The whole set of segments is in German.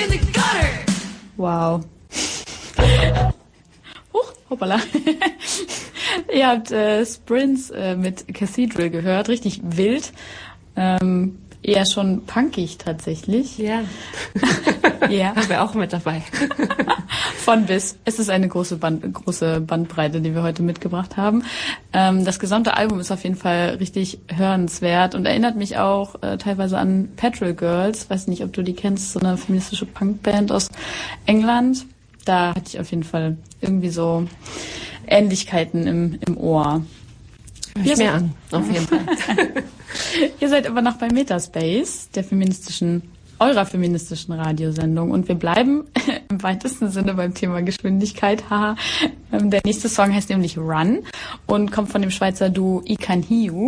in the gutter. Wow. Hoppala. Ihr habt Sprints mit Cathedral gehört, richtig wild. Eher schon punkig tatsächlich. Ja. Ja. Haben wir auch mit dabei. Von bis. Es ist eine große Bandbreite, die wir heute mitgebracht haben. Das gesamte Album ist auf jeden Fall richtig hörenswert und erinnert mich auch teilweise an Petrol Girls. Weiß nicht, ob du die kennst, so eine feministische Punkband aus England. Da hatte ich auf jeden Fall irgendwie so Ähnlichkeiten im Ohr. Hör ich mir an, auf jeden Fall. Ihr seid aber noch bei Metaspace, eurer feministischen Radiosendung. Und wir bleiben im weitesten Sinne beim Thema Geschwindigkeit. Haha. Der nächste Song heißt nämlich Run und kommt von dem Schweizer Duo Ikan Hiu.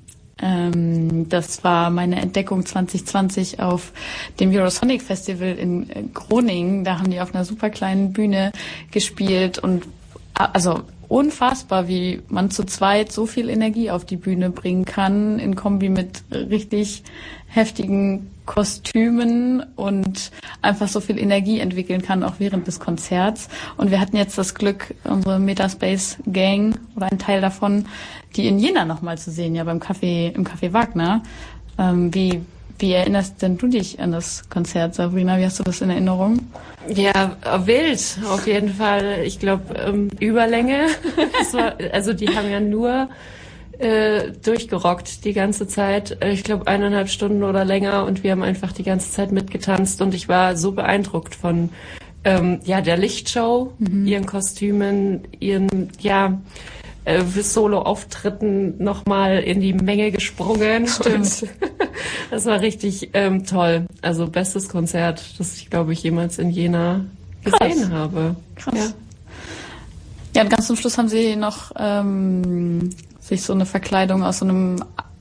Das war meine Entdeckung 2020 auf dem Eurosonic Festival in Groningen. Da haben die auf einer super kleinen Bühne gespielt und also unfassbar, wie man zu zweit so viel Energie auf die Bühne bringen kann, in Kombi mit richtig heftigen Kostümen und einfach so viel Energie entwickeln kann, auch während des Konzerts. Und wir hatten jetzt das Glück, unsere Metaspace Gang oder ein Teil davon, die in Jena nochmal zu sehen, ja, im Café Wagner. Wie erinnerst denn du dich an das Konzert, Sabrina? Wie hast du das in Erinnerung? Ja, wild, auf jeden Fall. Ich glaube, Überlänge. Die haben ja nur durchgerockt die ganze Zeit. Ich glaube 1,5 Stunden oder länger und wir haben einfach die ganze Zeit mitgetanzt und ich war so beeindruckt von der Lichtshow, ihren Kostümen, ihren Solo-Auftritten nochmal in die Menge gesprungen. Stimmt. Das war richtig toll. Also bestes Konzert, das ich glaube ich jemals in Jena gesehen habe. Krass. Ja, und ganz zum Schluss haben sie noch sich so eine Verkleidung aus so einem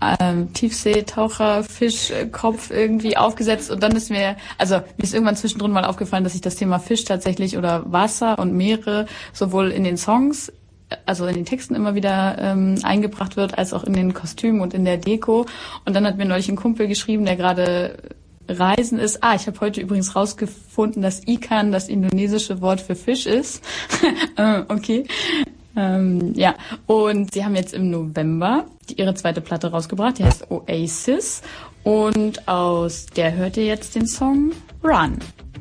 Tiefseetaucher-Fischkopf irgendwie aufgesetzt und dann ist mir ist irgendwann zwischendrin mal aufgefallen, dass sich das Thema Fisch tatsächlich oder Wasser und Meere sowohl in den Songs, also in den Texten immer wieder eingebracht wird, als auch in den Kostümen und in der Deko. Und dann hat mir neulich ein Kumpel geschrieben, der gerade reisen ist. Ich habe heute übrigens rausgefunden, dass Ikan das indonesische Wort für Fisch ist. Okay. Und sie haben jetzt im November ihre zweite Platte rausgebracht, die heißt Oasis. Und aus der hört ihr jetzt den Song Run.